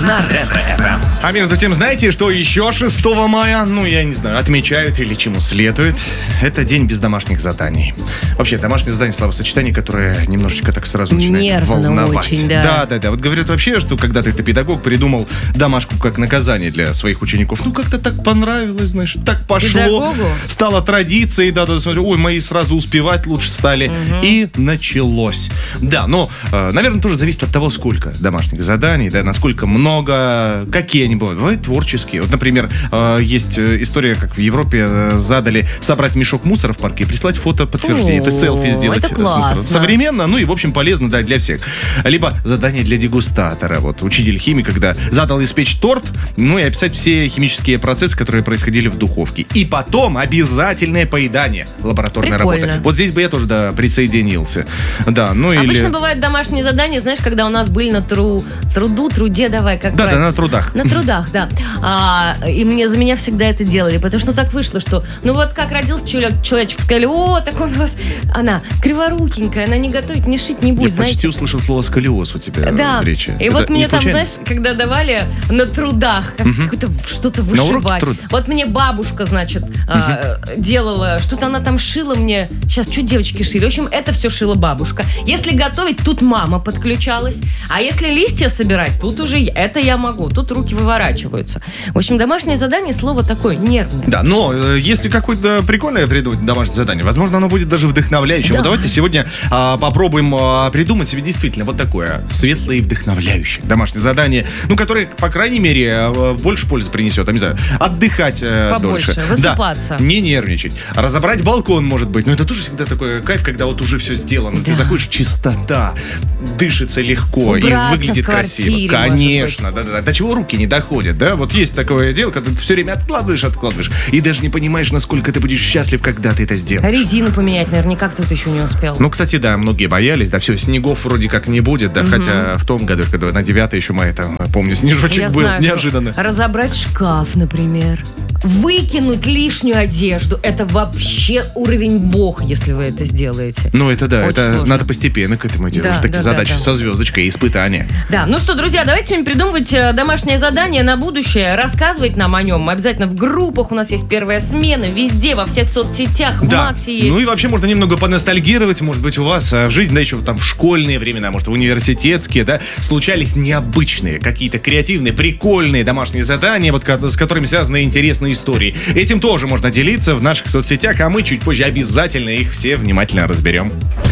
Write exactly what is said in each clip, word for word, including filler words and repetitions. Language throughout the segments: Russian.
на Ретро-эф эм. А между тем, знаете, что еще шестого мая, ну, я не знаю, отмечают или чему следует? Это день без домашних заданий. Вообще, домашнее задание — словосочетание, которое немножечко так сразу начинает Нервно волновать. очень, да. Да, да, да. Вот говорят вообще, что когда-то это педагог придумал домашку как наказание для своих учеников. Ну, как-то так понравилось, знаешь, так пошло. Педагогу? Стало традицией, да, да, смотрю, ой, мои сразу успевать лучше стали. Угу. И началось. Да, но, э, наверное, тоже зависит от того, сколько домашних заданий, да, насколько много, какие они бывают. Бывают творческие. Вот, например, э, есть история, как в Европе э, задали собрать мешок мусора в парке и прислать фото подтверждение. То есть селфи сделать с мусором. Современно, ну и, в общем, полезно, да, для всех. Либо задание для дегустатора. Вот учитель химии, когда задал испечь торт, ну и описать все химические процессы, которые происходили в духовке. И потом обязательное поедание. Лабораторная Прикольно. работа. Вот здесь бы я тоже, да, присоединился. Да, ну или... Обычно бывают домашние задания, знаешь, когда у нас были на тру... труду, труде, давай, как Да, правильно? да, на трудах. На трудах, да. А, и мне за меня всегда это делали, потому что ну так вышло, что ну вот как родился человек, человечек, сказали, о, так он у вас, она криворукенькая, она не готовит, не шить не будет, Я знаете. почти услышал слово сколиоз у тебя Да. в речи. И Это вот мне не там, случайно? знаешь, когда давали на трудах как, Мгм. какое-то что-то На уроке вышивать. труда. Вот мне бабушка, значит, а, делала, что-то она там шила мне. Сейчас, что девочки шили? В общем, это все шила бабушка. Если готовить, тут мама подключалась. А если листья собирать, тут уже я- это я могу. Тут руки выворачиваются. В общем, домашнее задание, слово такое нервное. Да, но э, если какое-то прикольное придумать домашнее задание, возможно, оно будет даже вдохновляющим. Да. Вот давайте сегодня а, попробуем а, придумать себе действительно вот такое светлое и вдохновляющее домашнее задание, ну, которое, по крайней мере, а, больше пользы принесет. Я не знаю, отдыхать э, Побольше, дольше. высыпаться. Да, не нервничать. Разобрать балкон, может быть. Но это тоже всегда такой кайф, когда вот уже все сделано. Да. Ты заходишь, чистота, дышится легко Убраться и выглядит в квартире, красиво. может Конечно, да-да-да. До чего руки не доходят, да? Вот есть такое дело, когда ты все время откладываешь, откладываешь, и даже не понимаешь, насколько ты будешь счастлив, когда ты это сделаешь. Резину поменять наверняка кто-то еще не успел. Ну, кстати, да, многие боялись, да, все, снегов вроде как не будет, да, хотя в том году, когда на девятое еще мая, там, помню, снежочек Я был, знаю, что неожиданно. разобрать шкаф, например. Выкинуть лишнюю одежду. Это вообще уровень бог, если вы это сделаете. Ну, это да, Очень это сложно. надо постепенно к этому делать. Да, Такие да, задачи да, да. со звездочкой, испытания. Да, ну что, друзья, давайте сегодня придумывать э, домашнее задание на будущее, рассказывать нам о нем. Обязательно в группах у нас есть первая смена, везде, во всех соцсетях, в Да. Максе есть. Ну и вообще можно немного поностальгировать, может быть, у вас а, в жизни, да, еще там в школьные времена, может, в университетские, да, случались необычные, какие-то креативные, прикольные домашние задания, вот ко- с которыми связаны интересные истории. Этим тоже можно делиться в наших соцсетях, а мы чуть позже обязательно их все внимательно разберем.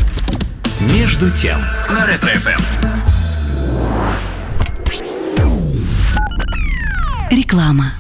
Между тем на Ретро-эф эм. Реклама.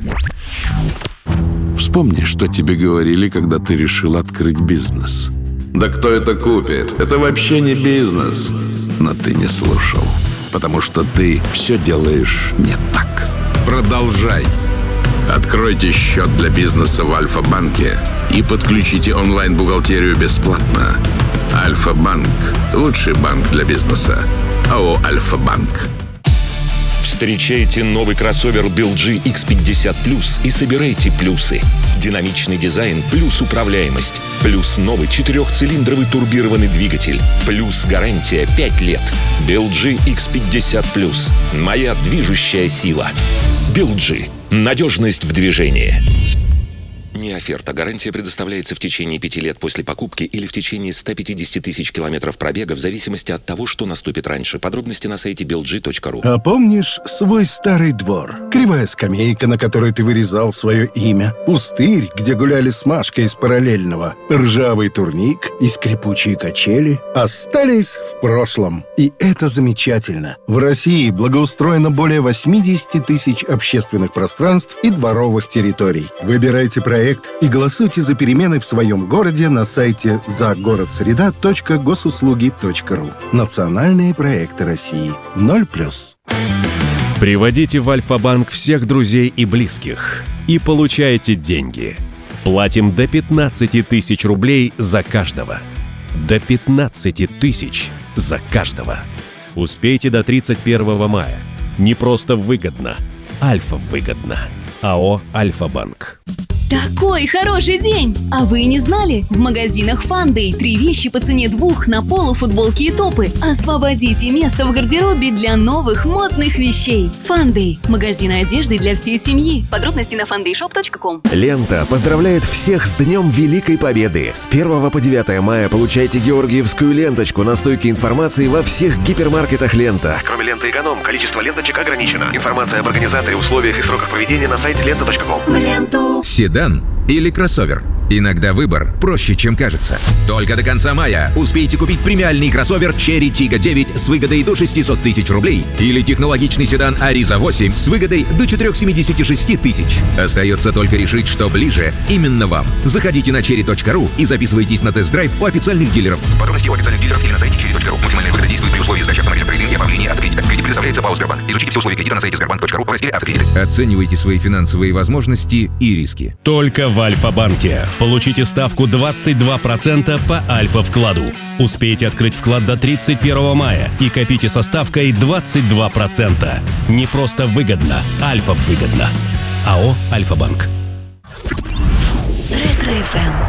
Вспомни, что тебе говорили, когда ты решил открыть бизнес. Да кто это купит? Это вообще не бизнес. Но ты не слушал, потому что ты все делаешь не так. Продолжай. Откройте счет для бизнеса в Альфа-банке и подключите онлайн-бухгалтерию бесплатно. Альфа-банк – лучший банк для бизнеса. АО «Альфа-банк». Встречайте новый кроссовер би эл джи икс пятьдесят плюс и собирайте плюсы. Динамичный дизайн плюс управляемость. Плюс новый четырехцилиндровый турбированный двигатель. Плюс гарантия пять лет. би эл джи икс пятьдесят плюс. Моя движущая сила. би эл джи. Надежность в движении. Не оферта. Гарантия предоставляется в течение пяти лет после покупки или в течение ста пятидесяти тысяч километров пробега в зависимости от того, что наступит раньше. Подробности на сайте би эл джи точка ру. А помнишь свой старый двор? Кривая скамейка, на которой ты вырезал свое имя. Пустырь, где гуляли с Машкой из параллельного. Ржавый турник и скрипучие качели остались в прошлом. И это замечательно. В России благоустроено более восемьдесят тысяч общественных пространств и дворовых территорий. Выбирайте проект и голосуйте за перемены в своем городе на сайте загородсреда точка госуслуги точка ру. Национальные проекты России. ноль плюс. Приводите в Альфа-банк всех друзей и близких и получайте деньги. Платим до пятнадцати тысяч рублей за каждого. До пятнадцати тысяч за каждого. Успейте до тридцать первого мая. Не просто выгодно. Альфа выгодно. АО «Альфа-банк». Такой хороший день! А вы и не знали? В магазинах Фандэй три вещи по цене двух на полу, футболки и топы. Освободите место в гардеробе для новых модных вещей. Фандэй – магазины одежды для всей семьи. Подробности на фандэй шоп точка ком. Лента поздравляет всех с Днем Великой Победы. С первого по девятое мая получайте георгиевскую ленточку на стойке информации во всех гипермаркетах «Лента». Кроме ленты «Эконом», количество ленточек ограничено. Информация об организаторе, условиях и сроках проведения на сайте лента точка ком. Ленту. Седан или кроссовер? Иногда выбор проще, чем кажется. Только до конца мая успейте купить премиальный кроссовер Cherry Tiggo девять с выгодой до шестьсот тысяч рублей или технологичный седан Ariza восемь с выгодой до четыреста семьдесят шесть тысяч. Остается только решить, что ближе именно вам. Заходите на черри точка ру и записывайтесь на тест-драйв у официальных дилеров. Подробности у официальных дилеров или на сайте черри точка ру. Максимальная выгода действует при условии сдачи автомобиля в кредит и оформления автокредита. Кредит предоставляется ПАО «Сбербанк». Изучите все условия кредита на сайте сбербанк точка ру в разделе «Автокредиты». Оценивайте свои финансовые возможности и риски. Только в Альфа-банке. Получите ставку двадцать два процента по Альфа-вкладу. Успейте открыть вклад до тридцать первого мая и копите со ставкой двадцать два процента. Не просто выгодно, Альфа выгодно. АО «Альфа-банк». Ретро-эф эм.